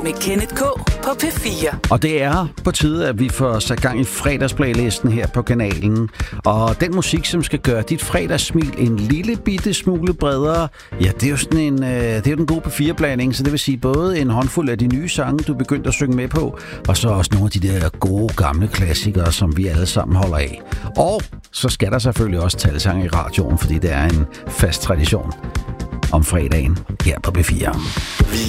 med Kenneth K. på P4. Og det er på tide, at vi får sat gang i fredagsplaylisten her på kanalen. Og den musik, som skal gøre dit fredagssmil en lille bitte smule bredere, ja, det er jo sådan en, det er jo den gode P4-blanding, så det vil sige både en håndfuld af de nye sange, du er begyndt at synge med på, og så også nogle af de der gode gamle klassikere, som vi alle sammen holder af. Og så skal der selvfølgelig også talsange i radioen, fordi det er en fast tradition om fredagen her på P4. Vi